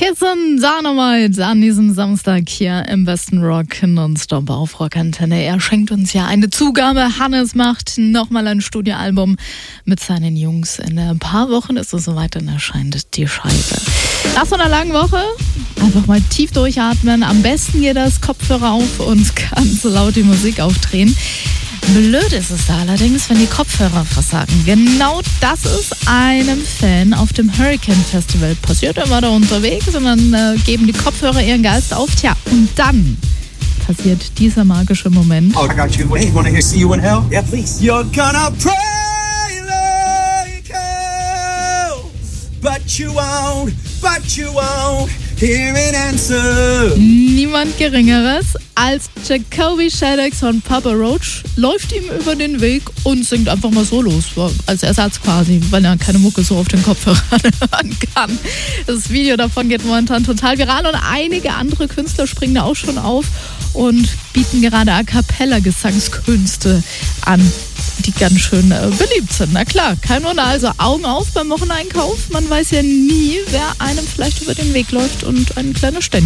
Jason Dynamite an diesem Samstag hier im besten Rock Nonstop auf Rockantenne. Er schenkt uns ja eine Zugabe. Hannes macht nochmal ein Studioalbum mit seinen Jungs. In ein paar Wochen ist es soweit, dann erscheint die Scheibe. Nach so einer langen Woche einfach mal tief durchatmen. Am besten geht das Kopfhörer auf und ganz laut die Musik aufdrehen. Blöd ist es da allerdings, wenn die Kopfhörer versagen. Genau das ist einem Fan auf dem Hurricane Festival passiert. Er war da unterwegs und dann geben die Kopfhörer ihren Geist auf. Tja, und dann passiert dieser magische Moment. Oh, I got you. Hey, wanna hear See You in Hell? Yeah, please. You're gonna pray like hell, but you won't hear an answer. Niemand Geringeres als Jacoby Shaddix von Papa Roach läuft ihm über den Weg und singt einfach mal Solos, als Ersatz quasi, weil er keine Mucke so auf den Kopfhörern hören kann. Das Video davon geht momentan total viral und einige andere Künstler springen da auch schon auf und bieten gerade A-Cappella-Gesangskünste an, die ganz schön beliebt sind. Na klar, kein Wunder. Also Augen auf beim Wocheneinkauf. Man weiß ja nie, wer einem vielleicht über den Weg läuft und ein kleines Ständchen